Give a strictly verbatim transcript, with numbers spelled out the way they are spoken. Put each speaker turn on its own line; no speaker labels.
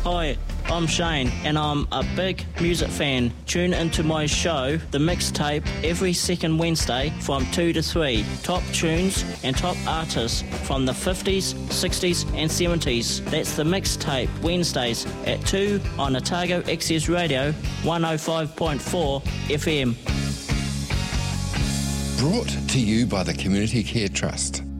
Hi, I'm Shane and I'm a big music fan. Tune into my show, The Mixtape, every second Wednesday from two to three. Top tunes and top artists from the fifties, sixties and seventies. That's The Mixtape, Wednesdays at two on Otago Access Radio one oh five point four F M.
Brought to you by the Community Care Trust.